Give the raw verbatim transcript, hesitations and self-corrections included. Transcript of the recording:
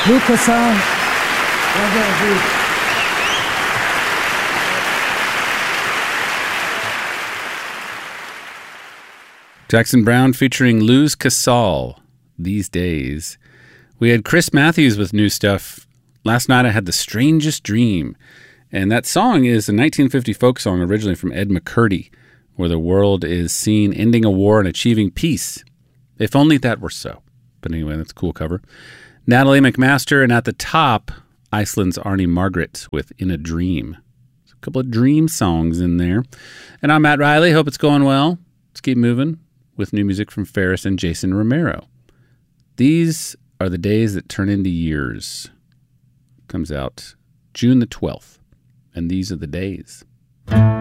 Lucas, uh, Jackson Browne featuring Luz Casal, These Days. We had Chris Matthews with new stuff. Last night I had The Strangest Dream. And that song is a nineteen fifty folk song originally from Ed McCurdy, where the world is seen ending a war and achieving peace. If only that were so. But anyway, that's a cool cover. Natalie McMaster, and at the top, Iceland's Arnie Margaret with In a Dream. There's a couple of dream songs in there. And I'm Matt Riley. Hope it's going well. Let's keep moving with new music from Ferris and Jason Romero. These are the days that turn into years. Comes out June the twelfth. And these are the days.